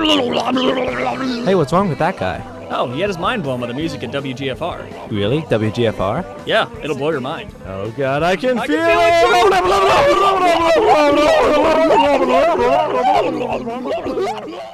Hey, what's wrong with that guy? Oh, he had his mind blown by the music at WGFR. Really? WGFR? Yeah, it'll blow your mind. Oh god, I can feel can it!